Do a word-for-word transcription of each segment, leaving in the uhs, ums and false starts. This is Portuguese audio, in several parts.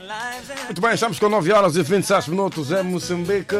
Muito bem, estamos com nove horas e vinte e seis minutos em Moçambique.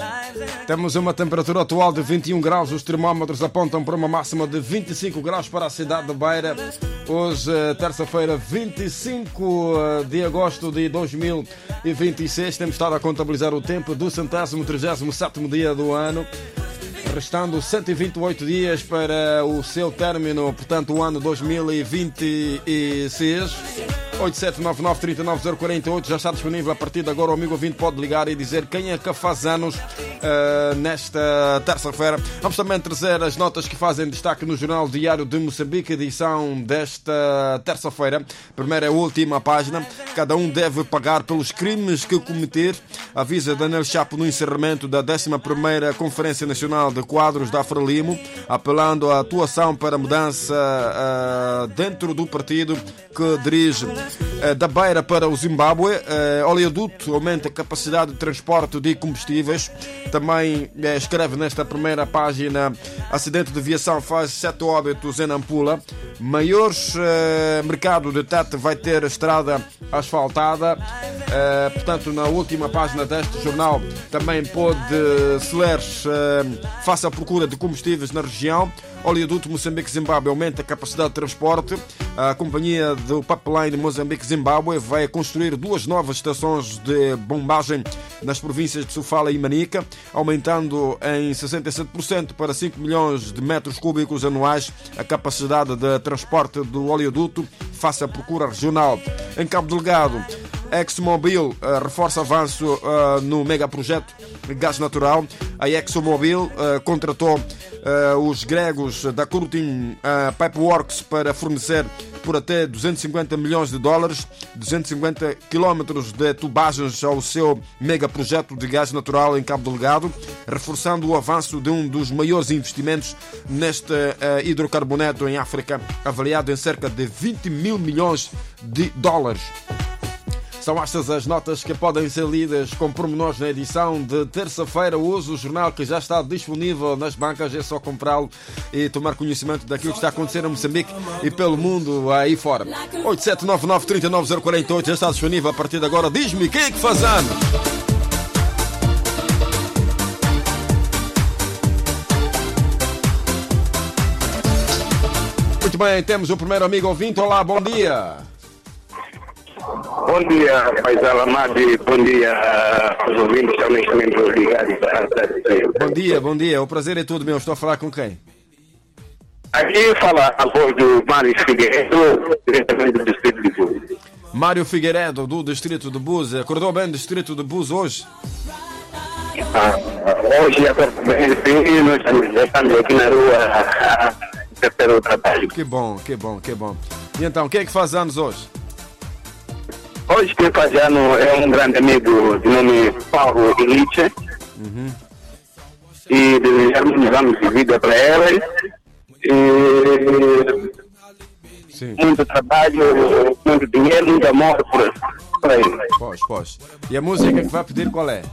Temos uma temperatura atual de vinte e um graus. Os termómetros apontam para uma máxima de vinte e cinco graus para a cidade de Beira. Hoje, terça-feira, vinte e cinco de agosto de dois mil e vinte e seis. Temos estado a contabilizar o tempo do centésimo trigésimo sétimo dia do ano, restando cento e vinte e oito dias para o seu término, portanto, o ano dois mil e vinte e seis. oito sete nove nove, três nove zero quatro oito já está disponível. A partir de agora o amigo ouvinte pode ligar e dizer quem é que faz anos uh, nesta terça-feira. Vamos também trazer as notas que fazem destaque no Jornal Diário de Moçambique, edição desta terça-feira. Primeira e última página. Cada um deve pagar pelos crimes que cometer, avisa Daniel Chapo no encerramento da décima primeira Conferência Nacional de Quadros da Frelimo, apelando à atuação para mudança uh, dentro do partido que dirige. Da Beira para o Zimbábue, uh, oleoduto aumenta a capacidade de transporte de combustíveis. Também uh, escreve nesta primeira página: acidente de viação faz sete óbitos em Nampula. Maiores uh, mercado de Tete vai ter estrada asfaltada. Uh, portanto, na última página deste jornal também pode se ler: uh, faça a procura de combustíveis na região. Oleoduto Moçambique-Zimbábue aumenta a capacidade de transporte. A companhia do Pipeline Moçambique-Zimbábue vai construir duas novas estações de bombagem nas províncias de Sofala e Manica, aumentando em sessenta e sete por cento para cinco milhões de metros cúbicos anuais a capacidade de transporte do oleoduto face à procura regional. Em Cabo Delgado, ExxonMobil uh, reforça avanço uh, no megaprojeto de gás natural. A ExxonMobil uh, contratou uh, os gregos da Crutin uh, Pipeworks para fornecer por até duzentos e cinquenta milhões de dólares, duzentos e cinquenta quilómetros de tubagens ao seu megaprojeto de gás natural em Cabo Delgado, reforçando o avanço de um dos maiores investimentos neste uh, hidrocarboneto em África, avaliado em cerca de vinte mil milhões de dólares. São estas as notas que podem ser lidas com pormenores na edição de terça-feira. Hoje o jornal que já está disponível nas bancas, é só comprá-lo e tomar conhecimento daquilo que está a acontecer em Moçambique e pelo mundo aí fora. oito sete nove nove, três nove zero quatro oito já está disponível a partir de agora. Diz-me, quem é que faz ano? Muito bem, temos o primeiro amigo ouvinte. Olá, bom dia. Bom dia, Paisal Amadi. Bom dia aos ouvintes que estão neste momento ligados. Bom dia, bom dia. O prazer é todo meu. Estou a falar com quem? Aqui fala a voz do Mário Figueiredo, diretamente do Distrito de Búzios. Mário Figueiredo, do Distrito de Búzios. Acordou bem do Distrito de Búzios hoje? Ah, hoje acordo bem, sim. Nós estamos aqui na rua a fazer o trabalho. Que bom, que bom, que bom. E então, quem é que faz anos hoje? Hoje quem faz ano é um grande amigo de nome Paulo Eliche. Uhum. E desejamos anos de vida para ele. E Sim. Muito trabalho, muito dinheiro, muito amor por, por ele. Pois, pois. E a música que vai pedir qual é?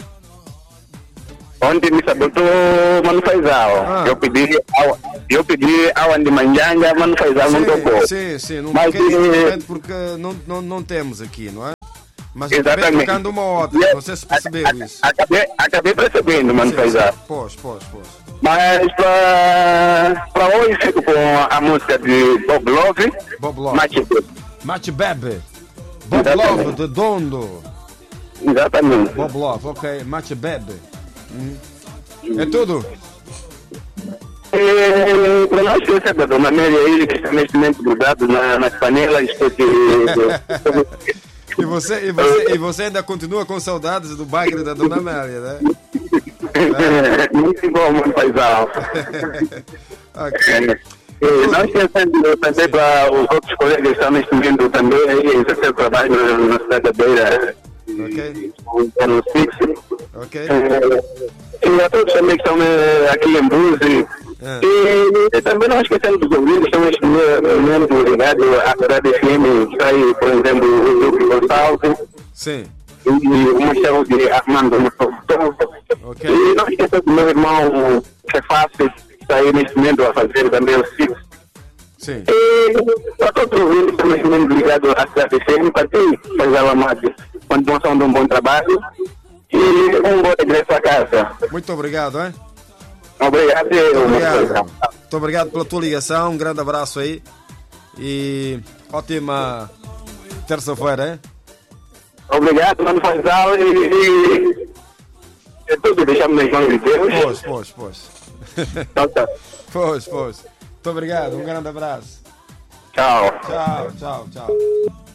Ontem me sabotou Mano Faisal. Ah. Eu pedi ao, eu pedi ao Andy Manjanga, Mano Faisal não tocou. Sim, sim, não Mas, toquei eh, porque não, não, não temos aqui, não é? Mas Exatamente. acabei tocando uma outra, não sei se percebeu isso. Acabei, acabei percebendo, Mano Sim, Faisal. sim. Pois, pois, pois. Mas para, para hoje fico com a música de Bob Love. Bob Love. Match Baby. Match Baby. Bob Exatamente. Love, de Dondo. Exatamente. Bob Love, ok. Match Baby. Hum. É tudo? E, para nós que recebe a Dona Amélia, ele que está neste momento grudado na, nas panelas, porque... E você, e, você, e você ainda continua com saudades do bagre da Dona Amélia, né? É. Muito bom, muito paisal. Ok. E nós pensando também para os outros colegas que estão neste momento também aí, exercer trabalho na cidade da Beira. Ok. No fixo. Ok. E a todos também que estão aqui em Búzios. Ah. E, e também não esquecendo dos ouvintes que estão neste momento ligados à Cidade F M, que está aí, por exemplo, o Duque Gonçalves. Sim. E o Marcelo de Armando Moscoso. Ok. E não esquecendo do meu irmão, que é fácil, que está aí neste momento a fazer também o fixo. Sim. E para todos os ouvintes também muito ligado à cidade sempre, para ti, fazia mais continuação de um bom trabalho e um bom regresso a casa. Muito obrigado, hein? Obrigado. Muito obrigado. Muito obrigado pela tua ligação. Um grande abraço aí. E ótima terça-feira, hein? Obrigado, mano Fazal. E, e, e tudo deixamos nas mãos de Deus. Pois, pois, pois. Então, tá. Pois, pois. Muito obrigado. Um grande abraço. Tchau. Tchau, tchau, tchau.